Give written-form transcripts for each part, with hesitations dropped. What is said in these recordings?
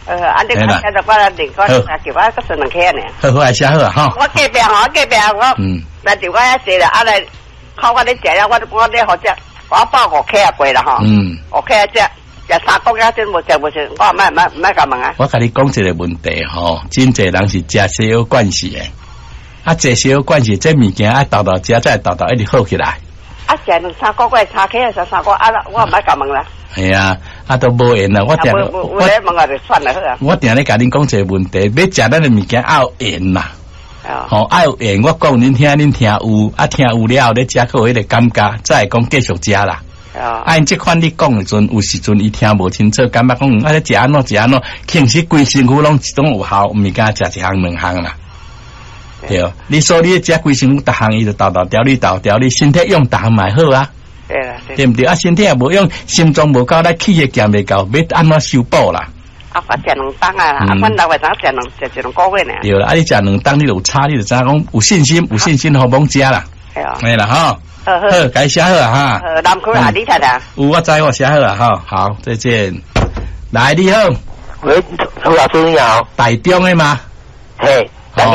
你看现在我另外叫我个12客呢。 好啊，写好啊哈。 我隔壁我来就我一写了，来靠我咧食呀，我咧好食，我报5客啊过啦哈。5客食3个月真无食，我唔甲问啊。 我甲你讲一个问题吼，真侪人是食西药惯势诶，食西药惯势，这物件爱豆食再豆一直好起来。 食2-3个月3客啊，3个我唔甲问啦。 系啊，都无缘啦。我定咧甲恁讲一个问题，要食咱的物件要有缘啦。要有缘，我讲恁听有，听有了后咧食个迄个感觉，再讲继续食啦。因即款你讲的阵，有时阵伊听无清楚，感觉讲食安怎，其实规身躯拢一种有效，毋是敢食1项2项啦。对，你说你食规身躯逐项伊就豆调你身体用逐项买好啊。对不对？身体也无用，心脏无够，气血降未够，要安怎修补啦？ 我食2当啊，阮老话怎食1个月呢？ 对啦，你食2当，你就有差，你就知讲有信心好忙食啦。系啦，哈。好，该写好啊哈。 南区哪里睇啊？ 有我知我写好了哈。好，再见。来，你好。 喂，胡老师你好。 台中的吗？ 嘿，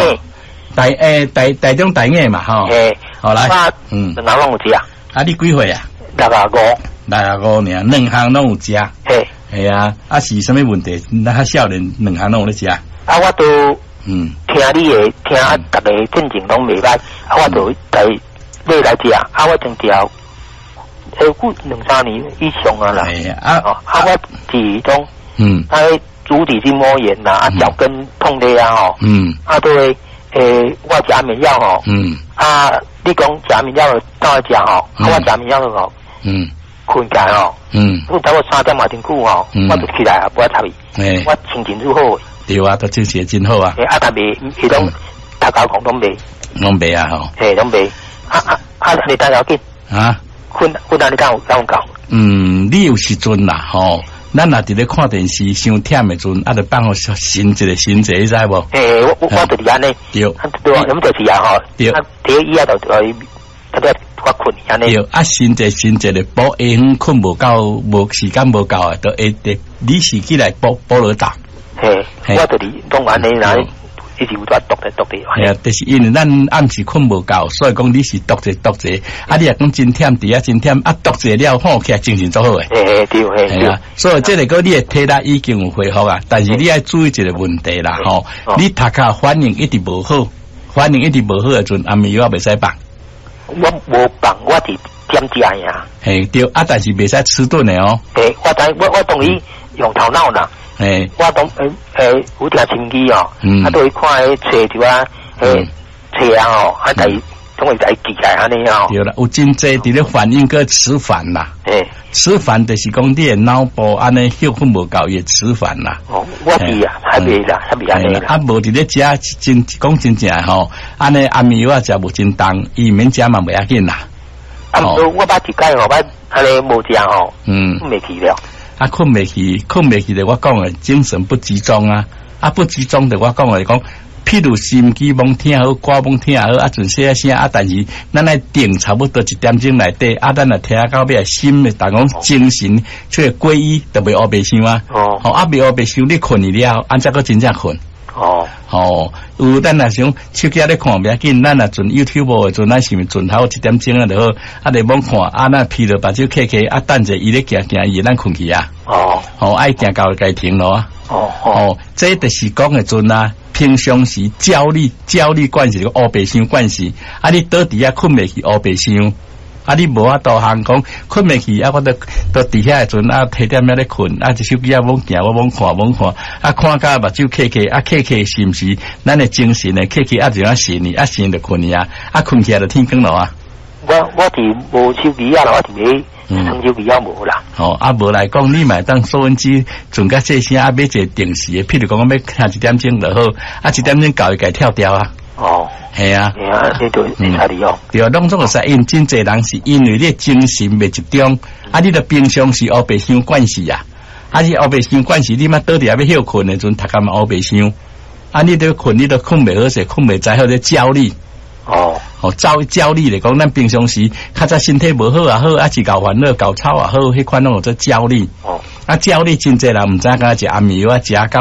台中台艺嘛哈。 嘿， 好来。 哪拢有食啊？ 你几岁啊 ？65 呢，2项拢有食。 嘿， 系啊，是什么问题？咱较少年2项拢有咧食。 我都听你的，听大家正经拢袂歹，我都来买来食，我正调，过2-3年以上啊啦。我是种，足底筋膜炎啦，脚跟痛的啊都会，我食安眠药吼，你讲食安眠药到食吼，我食安眠药吼，困起来吼，我等我3点嘛真久吼，我就起来啊，不爱插伊，我心情愈好。 对啊，都精神真好啊。 但袂，迄种大家讲拢袂， 拢袂啊吼。 拢袂。你等要紧困你敢有够？ 你有时阵啦吼。咱若伫咧看电视伤忝的阵，就放好神一个，你知无？ 我就是安尼。对，咁就是啊吼。对，第一就特别我困安尼。 对，神一个补下昏困无够，无时间无够啊，都会得你是起来补落打。 我就是拢安尼啦。一直有在读的， 系啊，就是因为咱暗时困无够，所以讲你是读者，你也讲真忝，真忝，读者了好起来精神做好诶。 对， 系啊，所以这个你的体力已经有恢复啊，但是你要注意一个问题啦，吼，你头壳反应一直无好的阵，暗暝药袂使放。 我无放，我是点食呀。 嘿，对啊，但是袂使迟钝的哦。 我同意用头脑啦。我当有条心机哦，都会看册就册啊吼，但是总会在记起来安尼哦。 对啦，有真侪伫咧反应个迟缓啦。迟缓就是讲你的脑部安尼休困无够，也迟缓啦。 我是啊，还袂啦，还袂安尼啦。 无伫咧食真讲真正吼，安尼安眠药食无真重，伊免食嘛袂要紧啦。 我捌一摆吼，捌安尼无食吼，袂去了。 困袂去的，我讲的精神不集中啊，不集中的我讲的讲，譬如心肌罔听好，歌罔听好，阵些声但是咱来定差不多1点钟内底，咱来听到尾心的，但讲精神却归一，都袂黑白想啊。袂黑白想，你困去了，安则个真正困。有咱若想手机咧看袂要紧，咱若阵 YouTube 的阵，咱是咪阵头1点钟啊就好，就罔看，咱疲劳把手揢揢，等者伊咧行，伊咱困去啊。爱行到该停咯啊。这就是讲的阵啊，平常时焦虑惯势，黑白想惯势，你倒伫啊困袂去黑白想。你无法度行讲困袂去，我都伫遐的阵提点仔咧困，一手机罔行，我罔看，看甲目睭揢揢是毋是？咱的精神呢揢就醒呢，醒就困啊，困起来就天光了啊。 我是无手机啊，我是买手机无啦。 无来讲，你买当收音机，准甲这些买一个定时的，譬如讲我要听1点钟就好，1点钟到伊该跳掉啊。系啊， 你对对，拢总是因真侪人是因为你精神袂集中，你的平常是黑白想惯势啊，是黑白想惯势，你嘛倒伫要休困的阵，头壳嘛黑白想，你都困，你都困袂好势，困袂知好咧焦虑。焦虑来讲，咱平常时较早身体无好也好，是搞烦恼、搞吵也好，迄款拢有做焦虑。焦虑真侪人毋知影食安眠药食到